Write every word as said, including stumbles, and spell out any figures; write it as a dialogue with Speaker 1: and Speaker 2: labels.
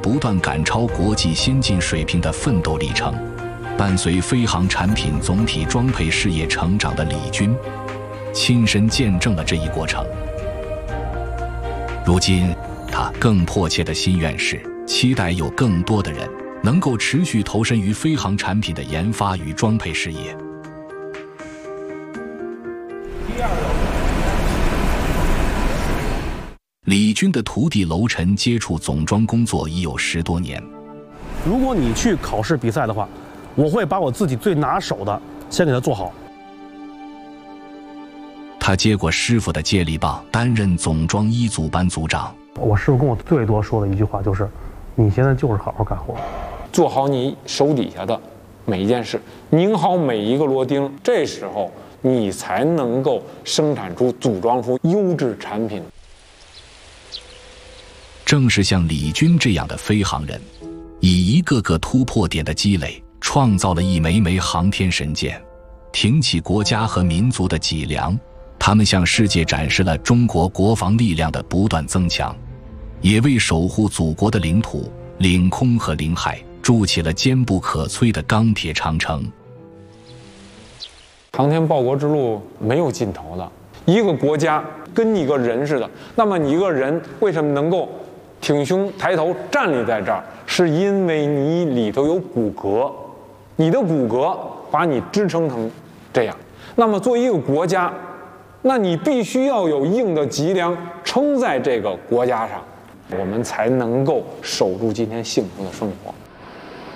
Speaker 1: 不断赶超国际先进水平的奋斗历程。伴随飞航产品总体装配事业成长的李军，亲身见证了这一过程。如今，他更迫切的心愿是，期待有更多的人能够持续投身于飞航产品的研发与装配事业。李军的徒弟娄晨接触总装工作已有十多年。
Speaker 2: 如果你去考试比赛的话，我会把我自己最拿手的先给它做好。
Speaker 1: 他接过师傅的接力棒，担任总装一组班组长。
Speaker 2: 我师傅跟我最多说的一句话就是：“你现在就是好好干活，
Speaker 3: 做好你手底下的每一件事，拧好每一个螺钉，这时候你才能够生产出、组装出优质产品。”
Speaker 1: 正是像李军这样的飞航人，以一个个突破点的积累，创造了一枚枚航天神箭，挺起国家和民族的脊梁。他们向世界展示了中国国防力量的不断增强，也为守护祖国的领土、领空和领海筑起了坚不可摧的钢铁长城。
Speaker 3: 航天报国之路没有尽头的，一个国家跟一个人似的，那么你一个人为什么能够挺胸抬头站立在这儿，是因为你里头有骨骼，你的骨骼把你支撑成这样。那么作为一个国家，那你必须要有硬的脊梁撑在这个国家上，我们才能够守住今天幸福的生活。